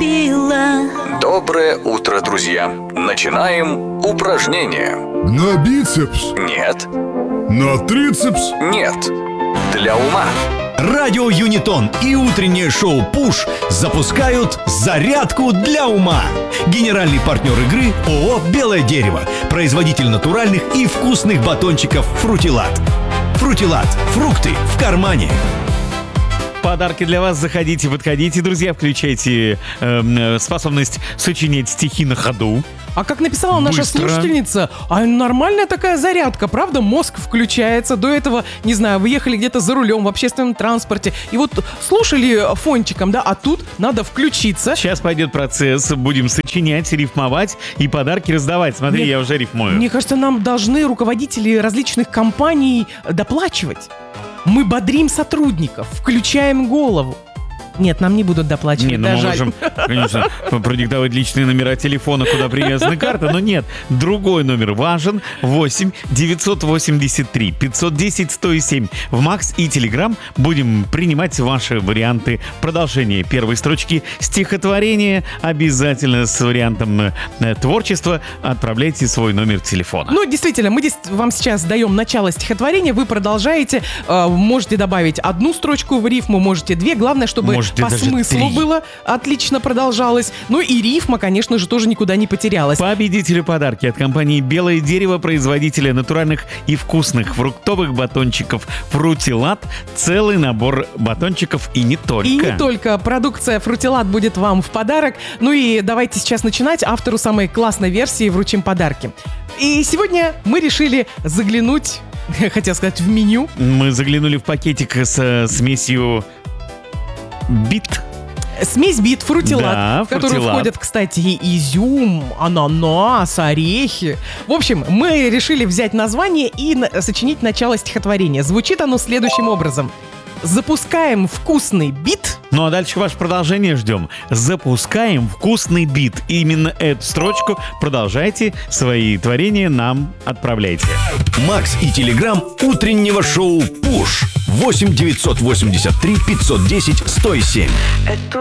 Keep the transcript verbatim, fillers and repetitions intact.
наступило. Доброе утро, друзья. Начинаем упражнение. На бицепс? Нет, На трицепс? нет. Для ума. Радио Юнитон и утреннее шоу «Пуш» запускают зарядку для ума. Генеральный партнер игры ООО «Белое дерево». Производитель натуральных и вкусных батончиков «Фрутилат». «Фрутилат» – фрукты в кармане. Подарки для вас. Заходите, подходите, друзья. Включайте э, способность сочинять стихи на ходу. А как написала наша Быстро. слушательница, а нормальная такая зарядка, правда? Мозг включается. До этого, не знаю, вы ехали где-то за рулем в общественном транспорте, и вот слушали фончиком, да, а тут надо включиться. Сейчас пойдет процесс. Будем сочинять, рифмовать и подарки раздавать. Смотри, Мне- я уже рифмую. Мне кажется, нам должны руководители различных компаний доплачивать. Мы бодрим сотрудников, включаем голову. Нет, нам не будут доплачивать, Не, ну да, мы жаль. можем, конечно, продиктовать личные номера телефона, куда привязаны карты, но нет, другой номер важен. восемь девятьсот восемьдесят три пятьсот десять сто семь. В Макс и Телеграм будем принимать ваши варианты продолжения первой строчки стихотворения. Обязательно с вариантом э, творчества отправляйте свой номер телефона. Ну, действительно, мы здесь вам сейчас даем начало стихотворения, вы продолжаете, э, можете добавить одну строчку в рифму, можете две, главное, чтобы Можете по даже смыслу три. было отлично продолжалось. Ну и рифма, конечно же, тоже никуда не потерялась. Победителю подарки от компании «Белое дерево», производителя натуральных и вкусных фруктовых батончиков «Фрутилат». Целый набор батончиков и не только. И не только. Продукция «Фрутилат» будет вам в подарок. Ну и давайте сейчас начинать. Автору самой классной версии вручим подарки. И сегодня мы решили заглянуть, хотел сказать, в меню. Мы заглянули в пакетик с э, смесью бит. Смесь бит «Фрутилат», Да, в которую «Фрутилат». входят, кстати, и изюм, ананас, орехи. В общем, мы решили взять название и на- сочинить начало стихотворения. Звучит оно следующим образом. Запускаем вкусный бит. Ну а дальше ваше продолжение ждем. Запускаем вкусный бит. Именно эту строчку продолжайте, свои творения нам отправляйте. Макс и Телеграм утреннего шоу «Пуш». восемь девятьсот восемьдесят три пятьсот десять сто семь. Эту